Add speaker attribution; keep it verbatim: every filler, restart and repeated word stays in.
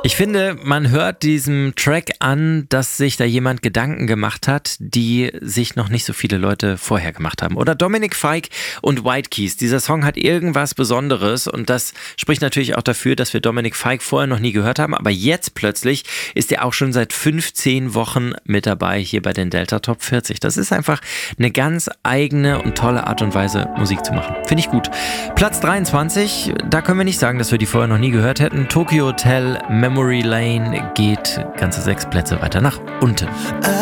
Speaker 1: Ich finde, man hört diesem Track an, dass sich da jemand Gedanken gemacht hat, die sich noch nicht so viele Leute vorher gemacht haben. Oder Dominic Fike und White Keys. Dieser Song hat irgendwas Besonderes und das spricht natürlich auch dafür, dass wir Dominic Fike vorher noch nie gehört haben. Aber jetzt plötzlich ist er auch schon seit fünfzehn Wochen mit dabei hier bei den Delta Top vierzig. Das ist einfach eine ganz eigene und tolle Art und Weise, Musik zu machen. Finde ich gut. Platz dreiundzwanzig, da können wir nicht sagen, dass wir die vorher noch nie gehört hätten. Tokyo Hotel, Memory Lane geht ganze sechs Plätze weiter nach unten.